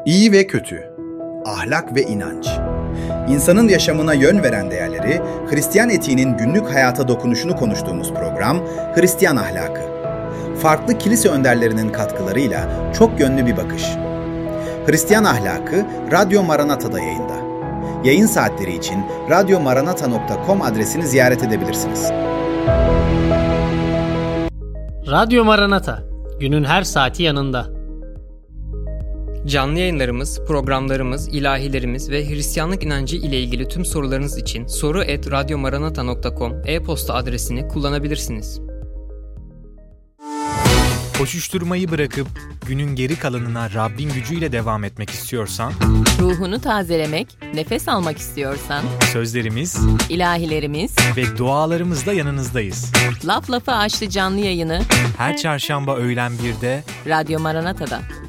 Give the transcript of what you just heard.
İyi ve kötü, ahlak ve inanç. İnsanın yaşamına yön veren değerleri, Hristiyan etiğinin günlük hayata dokunuşunu konuştuğumuz program Hristiyan Ahlakı. Farklı kilise önderlerinin katkılarıyla çok yönlü bir bakış. Hristiyan Ahlakı, Radyo Maranata'da yayında. Yayın saatleri için radyomaranata.com adresini ziyaret edebilirsiniz. Radyo Maranata, günün her saati yanında. Canlı yayınlarımız, programlarımız, ilahilerimiz ve Hristiyanlık inancı ile ilgili tüm sorularınız için soru@radyomaranata.com e-posta adresini kullanabilirsiniz. Koşuşturmayı bırakıp günün geri kalanına Rabbin gücüyle devam etmek istiyorsan, ruhunu tazelemek, nefes almak istiyorsan, sözlerimiz, ilahilerimiz ve dualarımızla yanınızdayız. Laf Lafı Açtı canlı yayını Her çarşamba öğlen 1'de Radyo Maranata'da.